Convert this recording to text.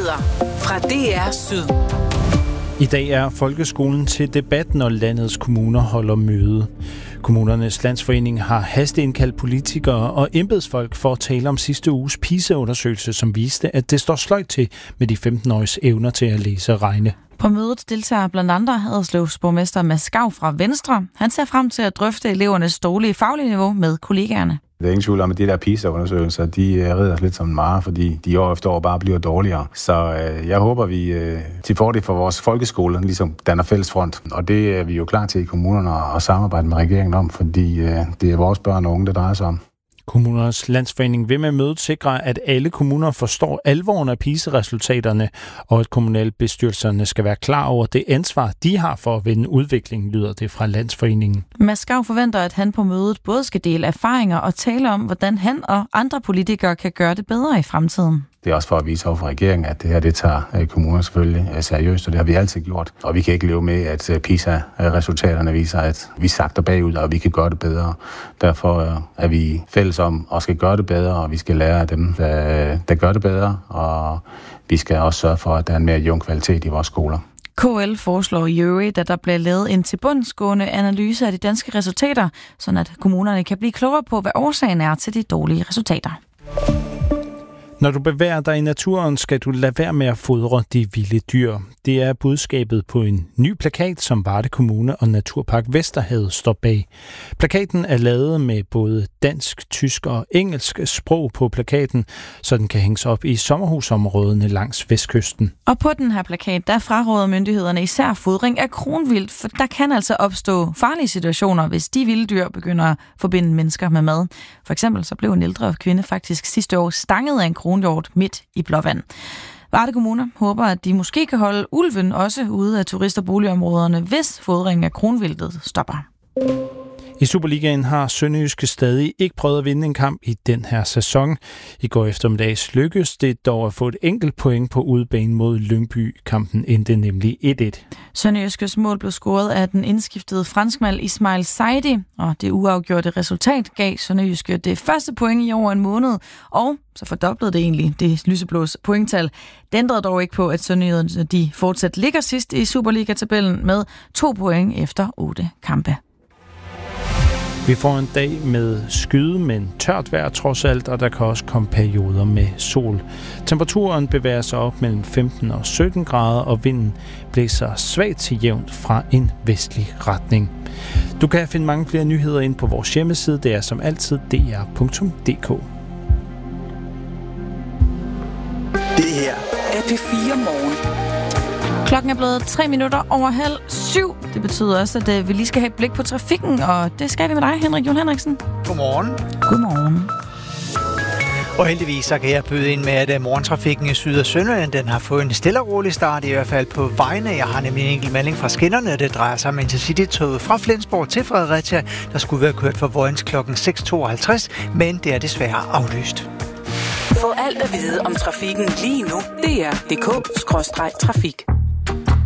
Nyheder fra DR Syd. I dag er folkeskolen til debat, når landets kommuner holder møde. Kommunernes Landsforening har hasteindkaldt politikere og embedsfolk for at tale om sidste uges PISA-undersøgelse, som viste, at det står sløjt til med de 15-åriges evner til at læse og regne. På mødet deltager blandt andre Haderslevs borgmester Mads Skau fra Venstre. Han ser frem til at drøfte elevernes dårlige faglige niveau med kollegaerne. Det er ingen tvivl om, at de der PISA-undersøgelser, de rider os lidt som en mare, fordi de år efter år bare bliver dårligere. Så jeg håber, vi til fordel for vores folkeskole ligesom danner fælles front. Og det er vi jo klar til i kommunerne at samarbejde med regeringen om, fordi det er vores børn og unge, det drejer sig om. Kommunernes Landsforening vil med mødet sikre, at alle kommuner forstår alvoren af PISA-resultaterne, og at kommunalbestyrelserne skal være klar over det ansvar, de har for at vende udviklingen, lyder det fra Landsforeningen. Mads Skau forventer, at han på mødet både skal dele erfaringer og tale om, hvordan han og andre politikere kan gøre det bedre i fremtiden. Det er også for at vise over for regeringen, at det her det tager kommunerne selvfølgelig seriøst, og det har vi altid gjort. Og vi kan ikke leve med, at PISA-resultaterne viser, at vi sagter bagud, og vi kan gøre det bedre. Derfor er vi fælles om at skal gøre det bedre, og vi skal lære af dem, der gør det bedre. Og vi skal også sørge for, at der er en mere jævn kvalitet i vores skoler. KL foreslår i øvrigt, at der bliver lavet en tilbundsgående analyse af de danske resultater, så at kommunerne kan blive klogere på, hvad årsagen er til de dårlige resultater. Når du bevæger dig i naturen, skal du lade være med at fodre de vilde dyr. Det er budskabet på en ny plakat, som Varde Kommune og Naturpark Vesterhavet står bag. Plakaten er lavet med både dansk, tysk og engelsk sprog på plakaten, så den kan hænges op i sommerhusområdene langs vestkysten. Og på den her plakat, der fraråder myndighederne især fodring af kronvildt, for der kan altså opstå farlige situationer, hvis de vilde dyr begynder at forbinde mennesker med mad. For eksempel så blev en ældre kvinde faktisk sidste år stanget af en kronhjort midt i Blåvand. Varde Kommune håber, at de måske kan holde ulven også ude af turist- og boligområderne, hvis fodringen af kronvildtet stopper. I Superligaen har Sønderjyske stadig ikke prøvet at vinde en kamp i den her sæson. I går eftermiddags lykkedes det dog at få et enkelt point på udebane mod Lyngby. Kampen endte nemlig 1-1. Sønderjyskes mål blev scoret af den indskiftede franskmand Ismail Saidi, og det uafgjorte resultat gav Sønderjyske det første point i over en måned, og så fordoblede det egentlig det lyseblås pointtal. Det ændrede dog ikke på, at Sønderjyderne de fortsat ligger sidst i Superliga-tabellen med 2 point efter 8 kampe. Vi får en dag med skyde, men tørt vejr trods alt, og der kan også komme perioder med sol. Temperaturen bevæger sig op mellem 15 og 17 grader, og vinden blæser svagt til jævnt fra en vestlig retning. Du kan finde mange flere nyheder ind på vores hjemmeside. Det er som altid dr.dk. Det her er P4 Morgen. Klokken er blevet 3 minutter over 6:30. Det betyder også, at vi lige skal have et blik på trafikken, og det skal vi med dig, Henrik Jon Henriksen. Godmorgen. Godmorgen. Og heldigvis så kan jeg byde ind med, at morgentrafikken i Syd- og Sønderjylland, den har fået en stille og rolig start, i hvert fald på vejene. Jeg har nemlig en enkelt melding fra skinnerne, det drejer sig om Intercity-toget fra Flensborg til Fredericia, der skulle være kørt fra Vojens klokken 6:52, men det er desværre aflyst. Få alt at vide om trafikken lige nu. DR.dk/trafik.